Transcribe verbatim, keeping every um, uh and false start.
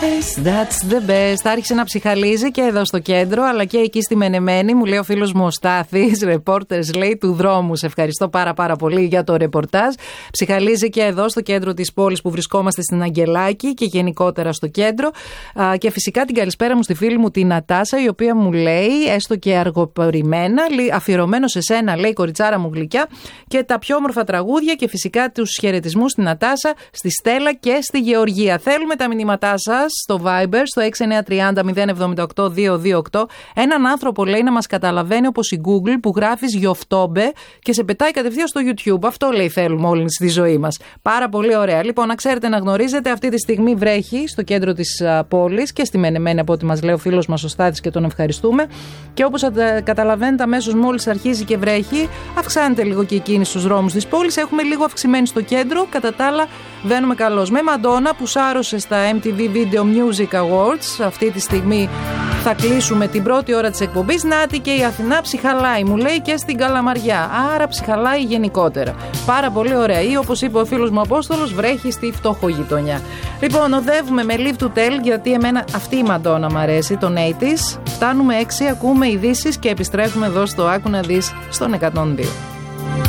That's the best. Άρχισε να ψυχαλίζει και εδώ στο κέντρο, αλλά και εκεί στη Μενεμένη. Μου λέει ο φίλος μου ο Στάθης, reporters λέει του δρόμου. Σε ευχαριστώ πάρα πάρα πολύ για το ρεπορτάζ. Ψυχαλίζει και εδώ στο κέντρο της πόλης που βρισκόμαστε στην Αγγελάκη και γενικότερα στο κέντρο. Και φυσικά την καλησπέρα μου στη φίλη μου την Νατάσα, η οποία μου λέει, έστω και αργοπορημένα, αφιερωμένο σε σένα, λέει κοριτσάρα μου γλυκιά, και τα πιο όμορφα τραγούδια και φυσικά τους χαιρετισμούς στην Νατάσα, στη Στέλλα και στη Γεωργία. Θέλουμε τα μηνύματά σας στο Viber, στο έξι εννιά τρία μηδέν μηδέν εβδομήντα οκτώ διακόσια είκοσι οκτώ. Έναν άνθρωπο λέει να μας καταλαβαίνει όπως η Google που γράφεις Γιοφτόμπε και σε πετάει κατευθείαν στο YouTube. Αυτό λέει θέλουμε όλοι στη ζωή μας. Πάρα πολύ ωραία. Λοιπόν, να ξέρετε, να γνωρίζετε, αυτή τη στιγμή βρέχει στο κέντρο της πόλης και στη Μενεμένη, από ό,τι μας λέει ο φίλος μας ο Στάθης και τον ευχαριστούμε. Και όπως καταλαβαίνετε, αμέσως μόλις αρχίζει και βρέχει, αυξάνεται λίγο και η κίνηση στους δρόμους της πόλης. Έχουμε λίγο αυξημένη στο κέντρο. Κατά τα άλλα, βαίνουμε καλώς. Με Μαντόνα που σάρωσε στα εμ τι βι Video Music Awards. Αυτή τη στιγμή θα κλείσουμε την πρώτη ώρα της εκπομπής. Νάτι και η Αθηνά ψυχαλάει, μου λέει, και στην Καλαμαριά. Άρα ψυχαλάει γενικότερα. Πάρα πολύ ωραία. Ή όπως είπε ο φίλος μου Απόστολος, βρέχει στη φτωχογειτονιά. Λοιπόν, οδεύουμε με Live to Tell, γιατί εμένα αυτή η Μαντόνα μου αρέσει, τον ογδόντα. Φτάνουμε έξι, ακούμε ειδήσεις και επιστρέφουμε εδώ στο Άκου να δεις στον εκατόν δύο.